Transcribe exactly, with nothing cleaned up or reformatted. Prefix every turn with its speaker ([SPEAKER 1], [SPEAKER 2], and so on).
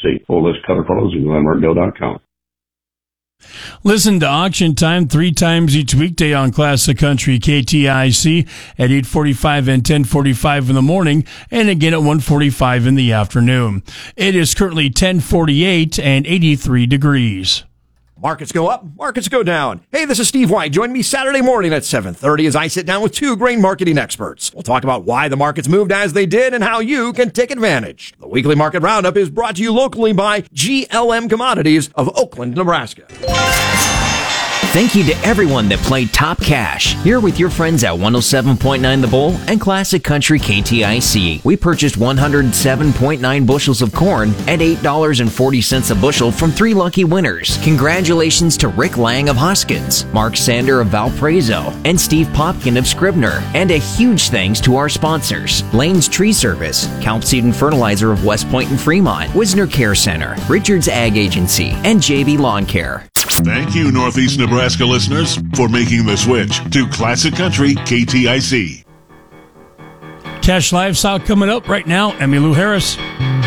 [SPEAKER 1] C. Full list cover photos at glen martindale dot com.
[SPEAKER 2] Listen to Auction Time three times each weekday on Classic Country K T I C at eight forty-five and ten forty-five in the morning, and again at one forty-five in the afternoon. It is currently ten forty-eight and eighty-three degrees.
[SPEAKER 3] Markets go up, markets go down. Hey, this is Steve White. Join me Saturday morning at seven thirty as I sit down with two grain marketing experts. We'll talk about why the markets moved as they did and how you can take advantage. The weekly market roundup is brought to you locally by G L M Commodities of Oakland, Nebraska.
[SPEAKER 4] Thank you to everyone that played Top Cash. Here with your friends at one oh seven point nine The Bull and Classic Country K T I C. We purchased one hundred seven point nine bushels of corn at eight dollars and forty cents a bushel from three lucky winners. Congratulations to Rick Lang of Hoskins, Mark Sander of Valparaiso, and Steve Popkin of Scribner. And a huge thanks to our sponsors: Lane's Tree Service, Calp Seed and Fertilizer of West Point and Fremont, Wisner Care Center, Richards Ag Agency, and J B Lawn Care.
[SPEAKER 5] Thank you, Northeast Nebraska listeners, for making the switch to Classic Country K T I C.
[SPEAKER 2] Cash Livestock coming up right now. Emmylou Harris.